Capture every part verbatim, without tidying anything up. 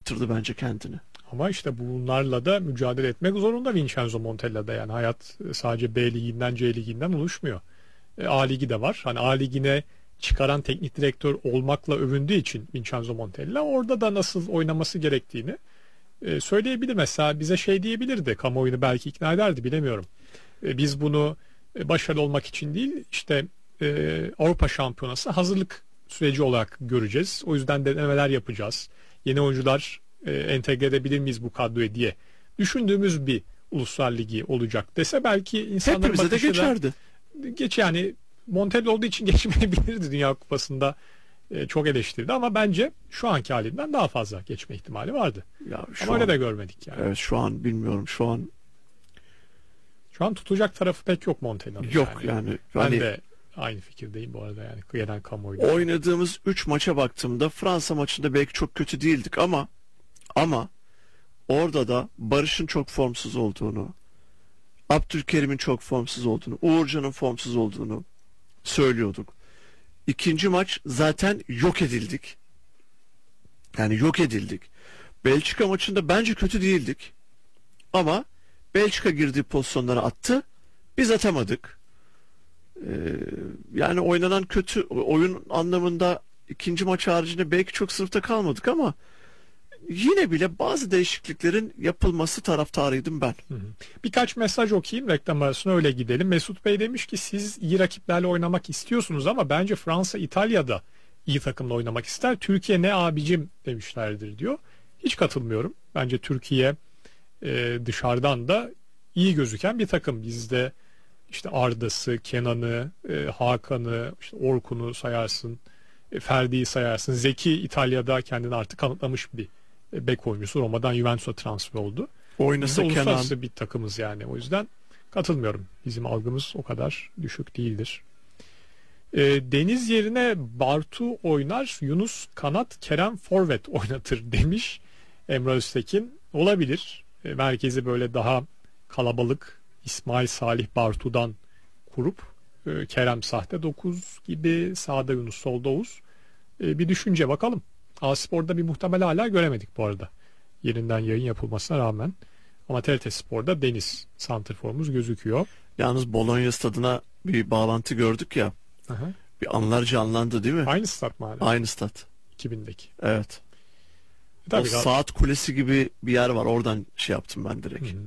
kaptırdı bence kendini. Ama işte bunlarla da mücadele etmek zorunda Vincenzo Montella'da. Yani hayat sadece B liginden C liginden oluşmuyor. E, A ligi de var. Hani A ligine çıkaran teknik direktör olmakla övündüğü için Vincenzo Montella orada da nasıl oynaması gerektiğini e, söyleyebilir. Mesela bize şey diyebilirdi, kamuoyunu belki ikna ederdi, bilemiyorum. E, biz bunu e, başarılı olmak için değil, işte e, Avrupa Şampiyonası hazırlık süreci olarak göreceğiz. O yüzden denemeler yapacağız. Yeni oyuncular e, entegre edebilir miyiz bu kadroya diye düşündüğümüz bir uluslar ligi olacak dese belki insanların hepimize de bakışı geçerdi. Da, geç yani Montella olduğu için geçmeyebilirdi Dünya Kupası'nda. E, çok eleştirdi ama bence şu anki halinden daha fazla geçme ihtimali vardı. Ya şu ama an, öyle de görmedik yani. Evet, şu an bilmiyorum. Şu an Şu an tutacak tarafı pek yok Montella'nın. yok yani. yani. Ben hani, de aynı fikirdeyim bu arada, yani genel kamuoyu. Oynadığımız üç maça baktığımda Fransa maçında belki çok kötü değildik ama ama orada da Barış'ın çok formsuz olduğunu, Abdülkerim'in çok formsuz olduğunu, Uğurcan'ın formsuz olduğunu söylüyorduk. İkinci maç zaten yok edildik. Yani yok edildik. Belçika maçında bence kötü değildik. Ama Belçika girdiği pozisyonlara attı. Biz atamadık. Ee, yani oynanan kötü oyun anlamında ikinci maç haricinde belki çok sınıfta kalmadık ama yine bile bazı değişikliklerin yapılması taraftarıydım ben. Hı hı. Birkaç mesaj okuyayım, reklam arasına öyle gidelim. Mesut Bey demiş ki siz iyi rakiplerle oynamak istiyorsunuz ama bence Fransa İtalya'da iyi takımla oynamak ister. Türkiye ne abicim demişlerdir diyor. Hiç katılmıyorum. Bence Türkiye e, dışarıdan da iyi gözüken bir takım. Bizde işte Arda'sı, Kenan'ı, e, Hakan'ı, işte Orkun'u sayarsın, e, Ferdi'yi sayarsın. Zeki İtalya'da kendini artık kanıtlamış bir e, bek oyuncusu. Roma'dan Juventus'a transfer oldu. Oynasa Biz de Kenan. uluslararası bir takımız yani. O yüzden katılmıyorum. Bizim algımız o kadar düşük değildir. E, Deniz yerine Bartu oynar, Yunus kanat, Kerem forvet oynatır demiş Emre Öztekin. Olabilir. E, merkezi böyle daha kalabalık İsmail Salih Bartu'dan kurup e, Kerem sahte dokuz gibi, sağda Yunus, solda Oğuz. E, bir düşünce bakalım. A-Spor'da bir muhtemel hala göremedik bu arada. Yerinden yayın yapılmasına rağmen. Ama T R T Spor'da Deniz santrforumuz gözüküyor. Yalnız Bologna stadına bir bağlantı gördük ya. Aha. Bir anlar canlandı değil mi? Aynı stat mı hala? Aynı stat. iki bindeki. Evet. E, tabii o gal- saat kulesi gibi bir yer var. Oradan şey yaptım ben direkt. Hı hı.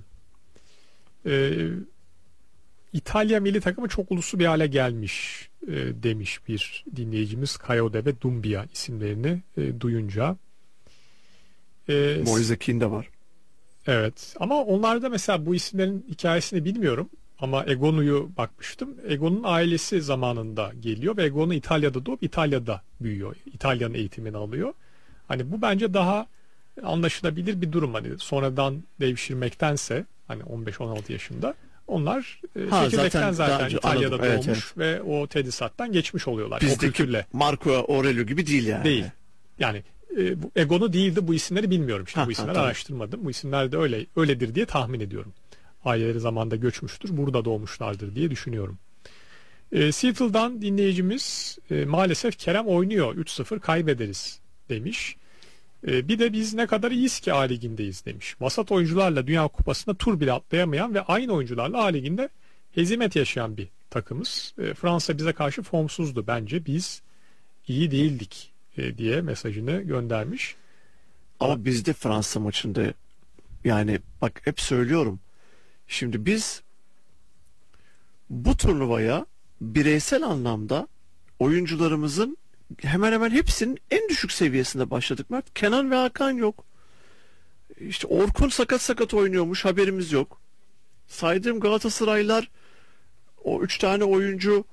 Ee, İtalya milli takımı çok uluslu bir hale gelmiş e, demiş bir dinleyicimiz. Kayode ve Dumbia isimlerini e, duyunca. E, Moise Kean de var. evet ama onlarda mesela bu isimlerin hikayesini bilmiyorum. Ama Egonu'yu bakmıştım. Egonu'nun ailesi zamanında geliyor ve Egonu İtalya'da doğup İtalya'da büyüyor. İtalyan eğitimini alıyor. Hani bu bence daha anlaşılabilir bir durum. Hani sonradan devşirmektense hani on beş on altı yaşında onlar e, Ha, çekirdekten zaten zaten, daha önce İtalya'da anladım. Evet, doğmuş ve o tedrisattan geçmiş oluyorlar. O Bizdeki kültürle. Marco Aurelio gibi değil yani. Değil. Yani e, bu Egonu değildi, bu isimleri bilmiyorum. İşte Ha, bu isimleri ha, tamam. araştırmadım. Bu isimler de öyle öyledir diye tahmin ediyorum. Aileleri zamanında göçmüştür. Burada doğmuşlardır diye düşünüyorum. E, Seattle'dan dinleyicimiz e, maalesef Kerem oynuyor. üç sıfır kaybederiz demiş. E, bir de biz ne kadar iyiyiz ki A Ligi'ndeyiz demiş. Vasat oyuncularla Dünya Kupası'nda tur bile atlayamayan ve aynı oyuncularla A Ligi'nde hezimet yaşayan bir takımız. E, Fransa bize karşı formsuzdu. Bence biz iyi değildik e, diye mesajını göndermiş. Ama biz de Fransa maçında yani bak hep söylüyorum. Şimdi biz bu turnuvaya bireysel anlamda oyuncularımızın hemen hemen hepsinin en düşük seviyesinde başladık Mert. Kenan ve Hakan yok. İşte Orkun sakat sakat oynuyormuş, haberimiz yok. Saydığım Galatasaraylılar, o üç tane oyuncu,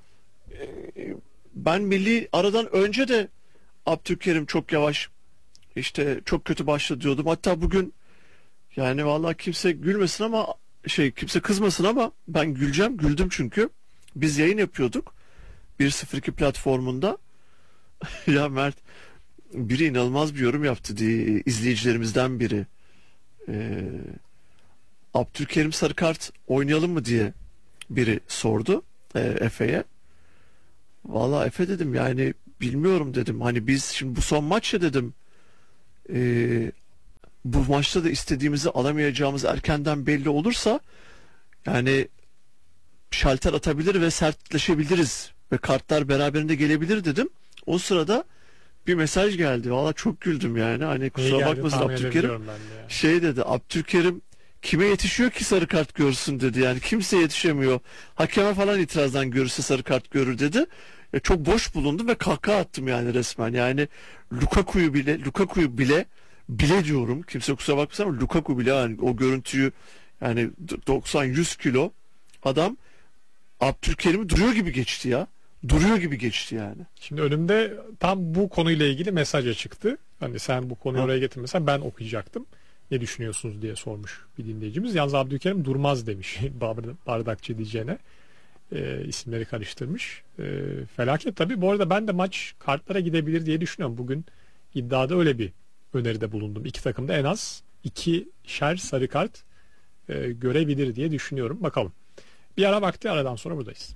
ben milli aradan önce de Abdülkerim çok yavaş, işte çok kötü başladı diyordum. Hatta bugün yani vallahi kimse gülmesin ama şey kimse kızmasın ama ben güleceğim. Güldüm çünkü. Biz yayın yapıyorduk. bir sıfır iki platformunda. Ya Mert, biri inanılmaz bir yorum yaptı diye izleyicilerimizden biri. Ee, Abdülkerim sarı kart oynayalım mı diye biri sordu e, Efe'ye. Vallahi Efe dedim yani bilmiyorum dedim. Hani biz şimdi bu son maç ya dedim. Ee, bu maçta da istediğimizi alamayacağımız erkenden belli olursa yani şalter atabilir ve sertleşebiliriz ve kartlar beraberinde gelebilir dedim. O sırada bir mesaj geldi. Valla çok güldüm yani. Hani İyi kusura geldi, bakmasın tahmin Abdülkerim. edebiliyorum ben de ya. Şey dedi. Abdülkerim kime yetişiyor ki sarı kart görsün dedi. Yani kimse yetişemiyor. Hakeme falan itirazdan görürse sarı kart görür dedi. E, çok boş bulundum ve kahkaha attım yani resmen. Yani Lukaku'yu bile Lukaku'yu bile bile diyorum. Kimse kusura bakmasın ama Lukaku bile yani o görüntüyü yani doksan yüz kilo adam Abdülkerim'i duruyor gibi geçti ya. Duruyor gibi geçti yani. Şimdi önümde tam bu konuyla ilgili mesaj çıktı. Hani sen bu konuyu Ha. oraya getirmesen ben okuyacaktım. Ne düşünüyorsunuz diye sormuş bir dinleyicimiz. Yalnız Abdülkerim durmaz demiş Bardak- bardakçı diyeceğine. E, isimleri karıştırmış. E, felaket tabii. Bu arada ben de maç kartlara gidebilir diye düşünüyorum. Bugün iddiada öyle bir öneride bulundum. İki takım da en az ikişer sarı kart e, görebilir diye düşünüyorum. Bakalım. Bir ara vakti, aradan sonra buradayız.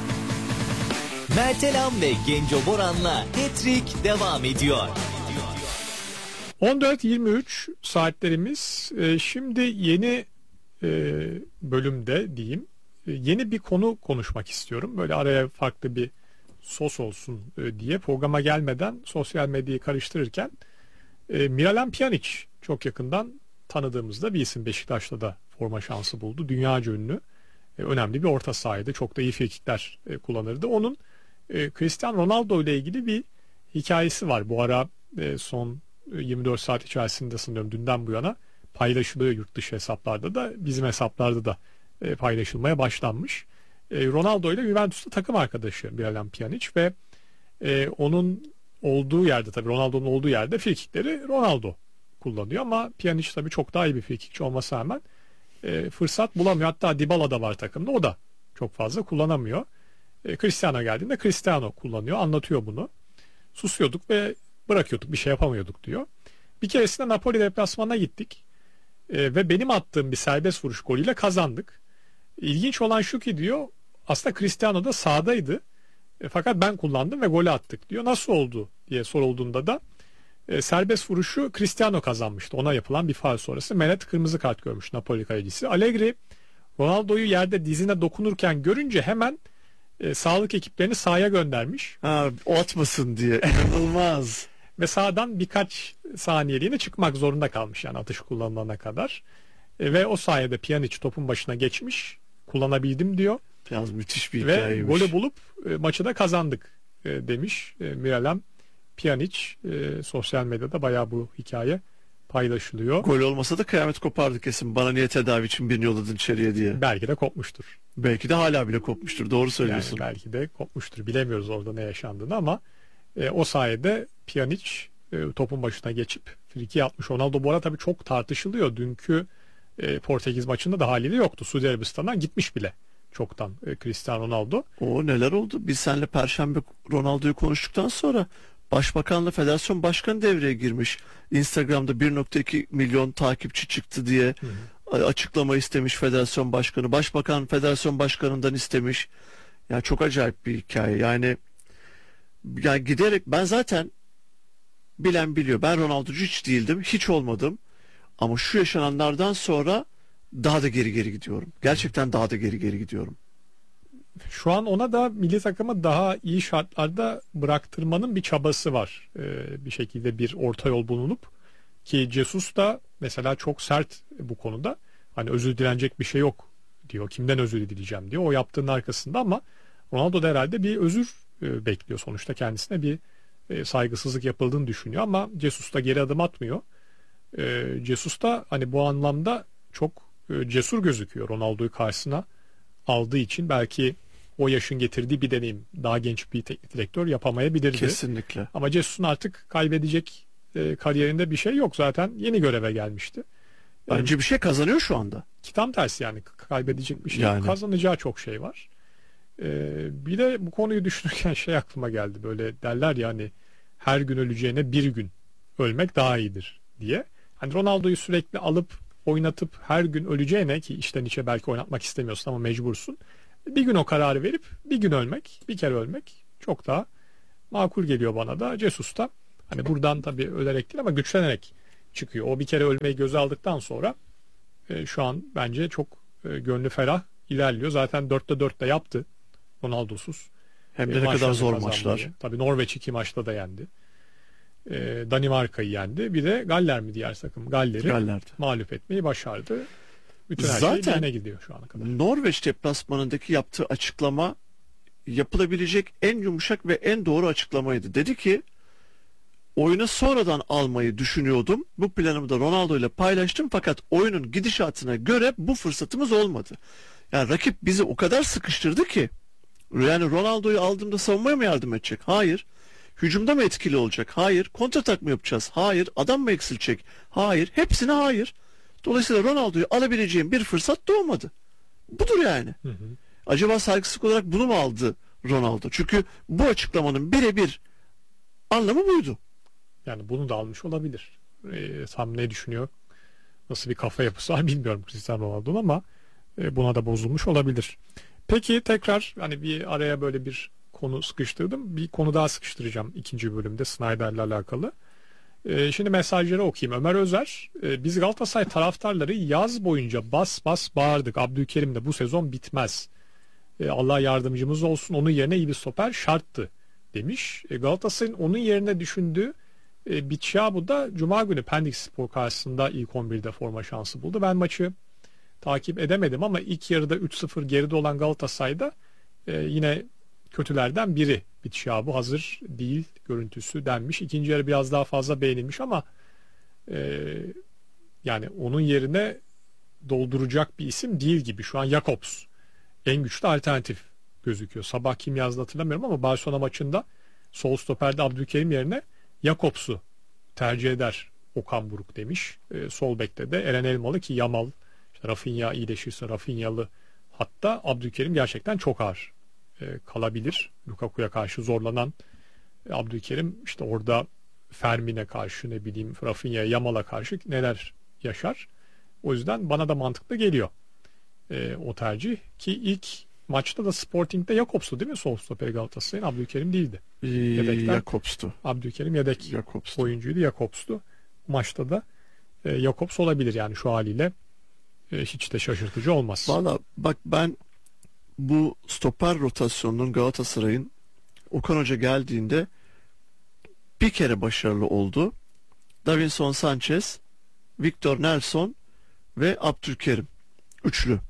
Mertelam ve Genco Boran'la Hat-Trick devam ediyor. on dört yirmi üç saatlerimiz. E, şimdi yeni e, bölümde diyeyim e, yeni bir konu konuşmak istiyorum. Böyle araya farklı bir sos olsun e, diye programa gelmeden sosyal medyayı karıştırırken e, Miralem Pjanic çok yakından tanıdığımızda bir isim, Beşiktaş'ta da forma şansı buldu. Dünyaca ünlü e, önemli bir orta sahaydı. Çok da iyi frikikler e, kullanırdı. Onun e, Cristiano Ronaldo ile ilgili bir hikayesi var. Bu ara e, son yirmi dört saat içerisinde sanıyorum dünden bu yana paylaşılıyor yurt dışı hesaplarda da, bizim hesaplarda da e, paylaşılmaya başlanmış. E, Ronaldo ile Juventus'ta takım arkadaşı Miralem Pjanic ve e, onun olduğu yerde, tabii Ronaldo'nun olduğu yerde frikikleri Ronaldo kullanıyor ama Pjanic tabii çok daha iyi bir frikikçi olmasına rağmen e, fırsat bulamıyor. Hatta Dybala da var takımda, o da çok fazla kullanamıyor. E, Cristiano geldiğinde Cristiano kullanıyor, anlatıyor bunu. Susuyorduk ve bırakıyorduk, bir şey yapamıyorduk diyor. Bir keresinde Napoli deplasmanına gittik e, ve benim attığım bir serbest vuruş golüyle kazandık. İlginç olan şu ki diyor, aslında Cristiano da sahadaydı e, fakat ben kullandım ve golü attık diyor. Nasıl oldu diye sorulduğunda da e, serbest vuruşu Cristiano kazanmıştı. Ona yapılan bir faul sonrası Meret kırmızı kart görmüş Napoli kalecisi. Allegri Ronaldo'yu yerde dizine dokunurken görünce hemen e, sağlık ekiplerini sahaya göndermiş. Ha, o atmasın diye. İnanılmaz. Ve sahadan birkaç saniyeliğine çıkmak zorunda kalmış yani atış kullanılana kadar. E, ve o sayede Pjanic topun başına geçmiş, kullanabildim diyor. Yalnız müthiş bir Ve hikayeymiş. golü bulup e, maçı da kazandık e, demiş e, Miralem Pjanic. E, sosyal medyada bayağı bu hikaye paylaşılıyor. Gol olmasa da kıyamet kopardı kesin. Bana niye tedavi için birini yolladın içeriye diye. Belki de kopmuştur. Belki de hala bile kopmuştur. Doğru söylüyorsun. Yani belki de kopmuştur. Bilemiyoruz orada ne yaşandığını ama e, o sayede Pjanic e, topun başına geçip friki atmış. Ronaldo bu arada tabii çok tartışılıyor. Dünkü e, Portekiz maçında da haliyle yoktu. Suudi Arabistan'dan gitmiş bile çoktan e, Cristiano Ronaldo. O neler oldu? Biz seninle Perşembe Ronaldo'yu konuştuktan sonra Başbakanla Federasyon Başkanı devreye girmiş. Instagram'da bir nokta iki milyon takipçi çıktı diye açıklama istemiş Federasyon Başkanı. Başbakan Federasyon Başkanı'ndan istemiş. Ya çok acayip bir hikaye. Yani yani giderek ben zaten bilen biliyor. Ben Ronaldo'cu hiç değildim. Hiç olmadım. Ama şu yaşananlardan sonra daha da geri geri gidiyorum. Gerçekten daha da geri geri gidiyorum. Şu an ona da milli takımı daha iyi şartlarda bıraktırmanın bir çabası var. Ee, bir şekilde bir orta yol bulunup, ki Jesus da mesela çok sert bu konuda. Hani özür dilenecek bir şey yok diyor. Kimden özür dileyeceğim diyor. O yaptığının arkasında ama Ronaldo da herhalde bir özür e, bekliyor. Sonuçta kendisine bir e, saygısızlık yapıldığını düşünüyor ama Jesus da geri adım atmıyor. E, Jesus da hani bu anlamda çok e, cesur gözüküyor. Ronaldo'yu karşısına aldığı için belki o yaşın getirdiği bir deneyim daha genç bir teknik direktör yapamayabilirdi. Kesinlikle. Ama Jesus'un artık kaybedecek e, kariyerinde bir şey yok. Zaten yeni göreve gelmişti. Bence bir şey kazanıyor şu anda. Ki tam tersi yani kaybedecek bir şey Yani. yok. Kazanacağı çok şey var. Ee, bir de bu konuyu düşünürken şey aklıma geldi. Böyle derler ya hani her gün öleceğine bir gün ölmek daha iyidir diye. Hani Ronaldo'yu sürekli alıp oynatıp her gün öleceğine, ki içten içe belki oynatmak istemiyorsun ama mecbursun. Bir gün o kararı verip bir gün ölmek, bir kere ölmek çok daha makul geliyor bana da. Jesus da hani buradan tabii ölerek değil ama güçlenerek çıkıyor. O bir kere ölmeyi göze aldıktan sonra e, şu an bence çok e, gönlü ferah ilerliyor. Zaten dörtte dört de yaptı Ronaldo'suz. Hem E, de ne kadar maçlarını zor kazanmayı. maçlar. Tabii Norveç iki maçta da yendi. E, Danimarka'yı yendi. Bir de Galler mi diğer takım? Galler'i Galler'de. mağlup etmeyi başardı. Bütün her Zaten şey lehine gidiyor şu ana kadar. Norveç deplasmanındaki yaptığı açıklama yapılabilecek en yumuşak ve en doğru açıklamaydı. Dedi ki oyunu sonradan almayı düşünüyordum. Bu planımı da Ronaldo ile paylaştım fakat oyunun gidişatına göre bu fırsatımız olmadı. Yani rakip bizi o kadar sıkıştırdı ki yani Ronaldo'yu aldığımda savunmaya mı yardım edecek? Hayır. Hücumda mı etkili olacak? Hayır. Kontratak mı yapacağız? Hayır. Adam mı eksilecek? Hayır. Hepsine hayır. Dolayısıyla Ronaldo'yu alabileceğim bir fırsat doğmadı. Budur yani. Hı hı. Acaba saygısızlık olarak bunu mu aldı Ronaldo? Çünkü bu açıklamanın birebir anlamı buydu. Yani bunu da almış olabilir. E, tam ne düşünüyor? Nasıl bir kafa yapısı var bilmiyorum Cristiano Ronaldo'nun ama e, buna da bozulmuş olabilir. Peki tekrar hani bir araya böyle bir konu sıkıştırdım. Bir konu daha sıkıştıracağım ikinci bölümde Snyder'le alakalı. E, şimdi mesajları okuyayım. Ömer Özer, e, biz Galatasaray taraftarları yaz boyunca bas bas bağırdık. Abdülkerim de bu sezon bitmez. E, Allah yardımcımız olsun. Onun yerine iyi bir stoper şarttı demiş. E, Galatasaray'ın onun yerine düşündüğü e, Bichia da Cuma günü Pendik Spor karşısında ilk on birde forma şansı buldu. Ben maçı takip edemedim ama ilk yarıda üç sıfır geride olan Galatasaray'da e, yine kötülerden biri. Bichia bu hazır değil görüntüsü denmiş. İkinci yarı biraz daha fazla beğenilmiş ama e, yani onun yerine dolduracak bir isim değil gibi. Şu an Jakobs en güçlü alternatif gözüküyor. Sabah kim yazdı hatırlamıyorum ama Barcelona maçında sol stoperde Abdülkerim yerine Jakobs'u tercih eder Okan Buruk demiş. E, sol bekte de Eren Elmalı ki Yamal, işte Rafinha iyileşirse Rafinhalı hatta Abdülkerim gerçekten çok ağır e, kalabilir. Lukaku'ya karşı zorlanan e, Abdülkerim işte orada Fermin'e karşı ne bileyim Rafinha'ya Yamal'a karşı neler yaşar. O yüzden bana da mantıklı geliyor e, o tercih ki ilk maçta da Sporting'de Jakobs'tu değil mi? Sol stoperi Galatasaray'ın Abdülkerim değildi. Ee, Yedekten Jakobs'tu. Abdülkerim yedek Jakobs'tu. oyuncuydu Jakobs'tu. Maçta da e, Jakobs olabilir yani şu haliyle e, hiç de şaşırtıcı olmaz. Valla bak ben bu stoper rotasyonunun Galatasaray'ın Okan Hoca geldiğinde bir kere başarılı oldu. Davinson Sanchez, Victor Nelson ve Abdülkerim. Üçlü.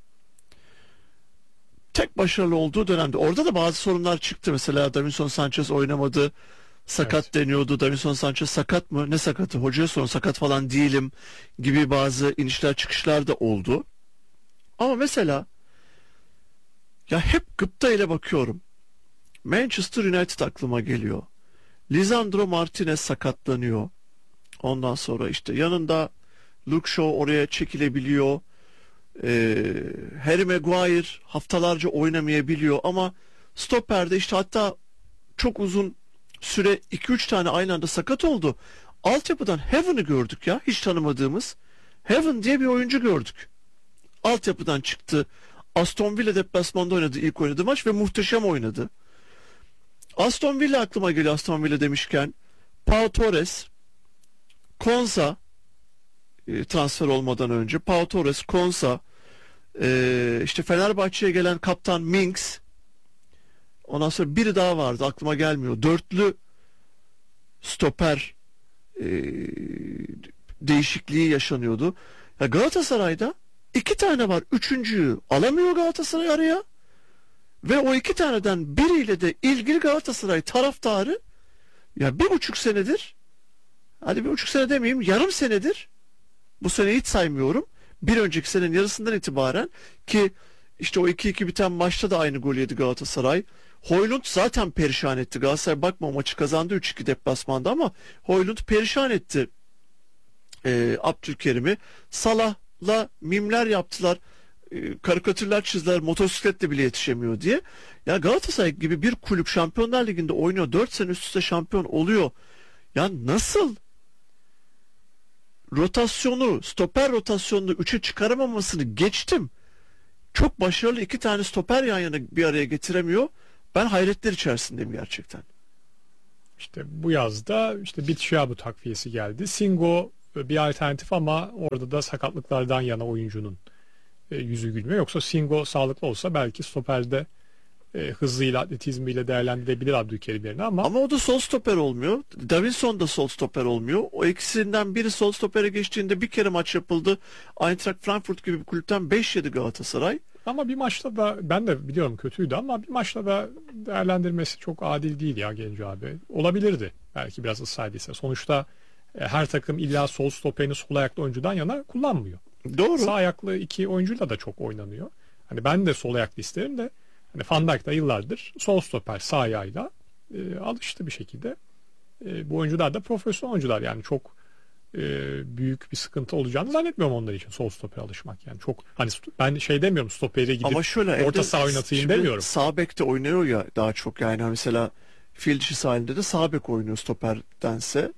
Tek başarılı olduğu dönemde orada da bazı sorunlar çıktı. Mesela Davinson Sanchez oynamadı. Sakat Evet. deniyordu. Davinson Sanchez sakat mı? Ne sakatı? Hocaya sorun, sakat falan değilim gibi bazı inişler çıkışlar da oldu. Ama mesela ya hep gıpta ile bakıyorum. Manchester United aklıma geliyor. Lisandro Martinez sakatlanıyor. Ondan sonra işte yanında Luke Shaw oraya çekilebiliyor. Ee, Harry Maguire haftalarca oynamayabiliyor ama stoperde işte hatta çok uzun süre iki üç tane aynı anda sakat oldu. Altyapıdan Heaven'ı gördük ya, hiç tanımadığımız. Heaven diye bir oyuncu gördük. Altyapıdan çıktı. Aston Villa deplasmanda oynadı ilk oynadığı maç ve muhteşem oynadı. Aston Villa aklıma geliyor Aston Villa demişken. Pau Torres, Konsa e, transfer olmadan önce. Pau Torres, Konsa, e, işte Fenerbahçe'ye gelen kaptan Minks. Ondan sonra biri daha vardı aklıma gelmiyor. Dörtlü stoper e, değişikliği yaşanıyordu. Ya Galatasaray'da iki tane var. Üçüncüyü alamıyor Galatasaray araya. Ve o iki taneden biriyle de ilgili Galatasaray taraftarı ya bir buçuk senedir, hadi bir buçuk sene demeyeyim, yarım senedir, bu sene hiç saymıyorum, bir önceki senenin yarısından itibaren ki işte o iki iki biten maçta da aynı gol yedi Galatasaray. Højlund zaten perişan etti. Galatasaray bakma o maçı kazandı üç iki deplasmanda ama Højlund perişan etti e, Abdülkerim'i. Salah'la mimler yaptılar. E, karikatürler çizdiler. Motosikletle bile yetişemiyor diye. Ya Galatasaray gibi bir kulüp Şampiyonlar Ligi'nde oynuyor. dört sene üst üste şampiyon oluyor. Ya nasıl rotasyonu, stoper rotasyonunu üçe çıkaramamasını geçtim. Çok başarılı iki tane stoper yan yana bir araya getiremiyor. Ben hayretler içerisindeyim gerçekten. İşte bu yazda işte Bichia bu takviyesi geldi. Singo bir alternatif ama orada da sakatlıklardan yana oyuncunun e, yüzü gülmüyor. Yoksa Singo sağlıklı olsa belki stoperde e, hızıyla, atletizmiyle değerlendirebilir Abdülkerim yerine ama, Ama o da sol stoper olmuyor. Davinson da sol stoper olmuyor. O ikisinden biri sol stopere geçtiğinde bir kere maç yapıldı. Eintracht Frankfurt gibi bir kulüpten beş yedi Galatasaray. ama bir maçta da ben de biliyorum kötüydü ama bir maçta da değerlendirmesi çok adil değil ya Genco abi. Olabilirdi belki biraz ısraydıysa. Sonuçta e, her takım illa sol stoperini sol ayaklı oyuncudan yana kullanmıyor. Doğru. Sağ ayaklı iki oyuncuyla da çok oynanıyor. Hani ben de sol ayaklı isterim de hani Van Dijk da yıllardır sol stoper sağ ayağıyla e, alıştı bir şekilde. E, bu oyuncular da profesyonel oyuncular yani çok e, büyük bir sıkıntı olacağını zannetmiyorum onlar için sol stoper alışmak. Yani çok hani st- ben şey demiyorum stopere gidip Ama şöyle orta evde saha oynatayım şimdi demiyorum. Sağ bekte oynuyor ya daha çok yani mesela fil dişi sahilinde de sağ bek oynuyor stoperdense.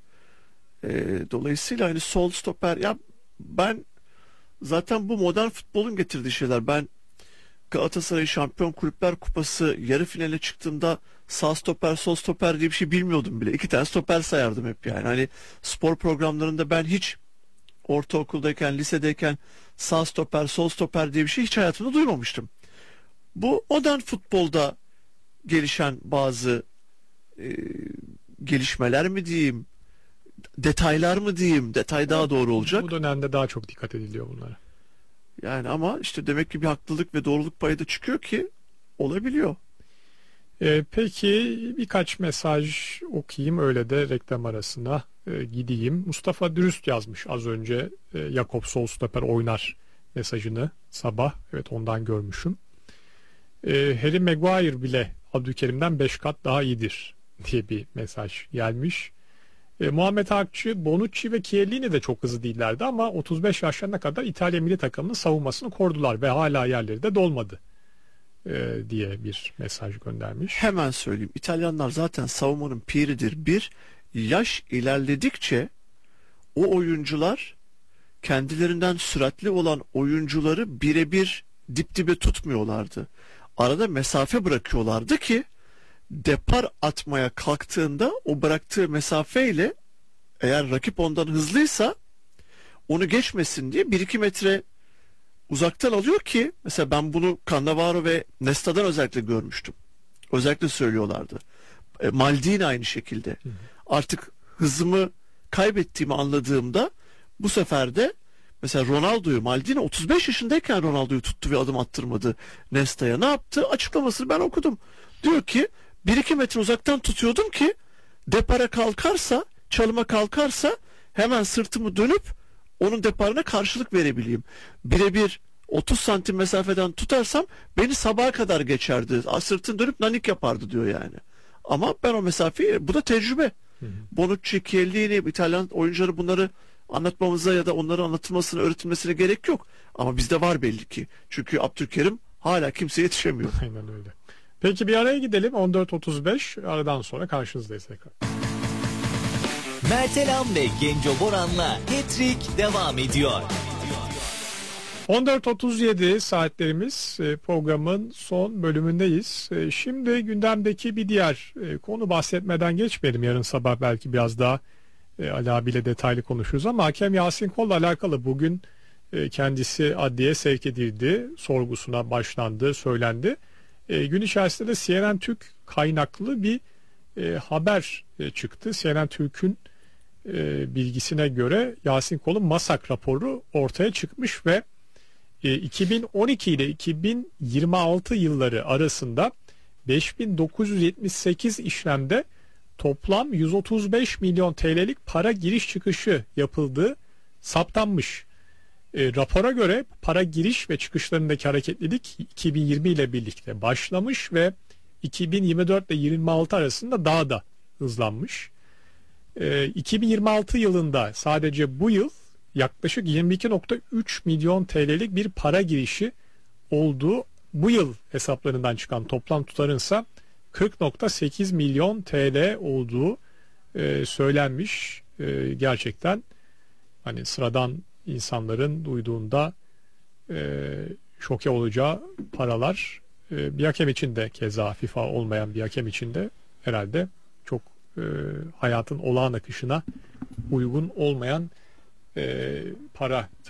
Ee, dolayısıyla hani sol stoper ya ben zaten bu modern futbolun getirdiği şeyler. Ben Galatasaray Şampiyon Kulüpler Kupası yarı finale çıktığımda sağ stoper sol stoper diye bir şey bilmiyordum bile. İki tane stoper sayardım hep yani. Hani spor programlarında ben hiç ortaokuldayken, lisedeyken sağ stoper, sol stoper diye bir şey hiç hayatımda duymamıştım. Bu modern futbolda gelişen bazı e, gelişmeler mi diyeyim, detaylar mı diyeyim, detay daha doğru olacak. Bu dönemde daha çok dikkat ediliyor bunlara. Yani ama işte demek ki bir haklılık ve doğruluk payı da çıkıyor ki olabiliyor. Ee, peki birkaç mesaj okuyayım öyle de reklam arasına e, gideyim. Mustafa Dürüst yazmış az önce e, Jakob sol stoper oynar mesajını sabah. Evet ondan görmüşüm. E, Harry Maguire bile Abdülkerim'den beş kat daha iyidir diye bir mesaj gelmiş. E, Muhammed Akçı, Bonucci ve Chiellini de çok hızlı değillerdi ama otuz beş yaşlarına kadar İtalya milli takımının savunmasını korudular ve hala yerleri de dolmadı e, diye bir mesaj göndermiş. Hemen söyleyeyim. İtalyanlar zaten savunmanın piridir. Bir, yaş ilerledikçe o oyuncular kendilerinden süratli olan oyuncuları birebir dip dibe tutmuyorlardı. Arada mesafe bırakıyorlardı ki depar atmaya kalktığında o bıraktığı mesafeyle eğer rakip ondan hızlıysa onu geçmesin diye bir iki metre uzaktan alıyor ki mesela ben bunu Cannavaro ve Nesta'dan özellikle görmüştüm. Özellikle söylüyorlardı. E, Maldini aynı şekilde. Hı hı. Artık hızımı kaybettiğimi anladığımda bu sefer de mesela Ronaldo'yu Maldini otuz beş yaşındayken Ronaldo'yu tuttu ve adım attırmadı Nesta'ya. Ne yaptı? Açıklamasını ben okudum. Diyor ki bir iki metre uzaktan tutuyordum ki depara kalkarsa, çalıma kalkarsa hemen sırtımı dönüp onun deparına karşılık verebileyim. Birebir otuz santim mesafeden tutarsam beni sabaha kadar geçerdi. Sırtını dönüp nanik yapardı diyor yani. Ama ben o mesafeyi, bu da tecrübe. Hı hı. Bonucci, Chiellini, İtalyan oyuncuları bunları anlatmamıza ya da onların anlatılmasına, öğretilmesine gerek yok. Ama bizde var belli ki. Çünkü Abdülkerim hala kimseye yetişemiyor. Aynen öyle. Peki bir araya gidelim. on dört otuz beş aradan sonra karşınızdayız tekrar. Mertelam ve Genco Boran'la Hat-Trick devam ediyor. on dört otuz yedi saatlerimiz, programın son bölümündeyiz. Şimdi gündemdeki bir diğer konu bahsetmeden geçmeyelim. Yarın sabah belki biraz daha Ali abiyle detaylı konuşuruz ama hakem Yasin Kol'la alakalı bugün kendisi adliyeye sevk edildi. Sorgusuna başlandı, söylendi. Gün içerisinde de C N N Türk kaynaklı bir haber çıktı. C N N Türk'ün bilgisine göre Yasin Kol'un MASAK raporu ortaya çıkmış ve iki bin on iki ile iki bin yirmi altı yılları arasında beş bin dokuz yüz yetmiş sekiz işlemde toplam yüz otuz beş milyon T L'lik para giriş çıkışı yapıldığı saptanmış. E, rapora göre para giriş ve çıkışlarındaki hareketlilik iki bin yirmi ile birlikte başlamış ve iki bin yirmi dört ile yirmi altı arasında daha da hızlanmış. E, iki bin yirmi altı yılında sadece bu yıl yaklaşık yirmi iki nokta üç milyon T L'lik bir para girişi olduğu, bu yıl hesaplarından çıkan toplam tutarınsa kırk nokta sekiz milyon T L olduğu e, söylenmiş. E, gerçekten hani sıradan insanların duyduğunda e, şoke olacağı paralar. E, bir hakem için de keza, FIFA olmayan bir hakem için de herhalde çok e, hayatın olağan akışına uygun olmayan e, para